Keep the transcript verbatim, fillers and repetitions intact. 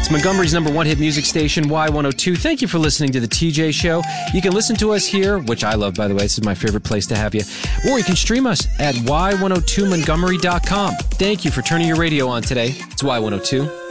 It's Montgomery's number one hit music station, Y one oh two. Thank you for listening to The T J Show. You can listen to us here, which I love, by the way. This is my favorite place to have you. Or you can stream us at y one oh two montgomery dot com. Thank you for turning your radio on today. It's Y one oh two.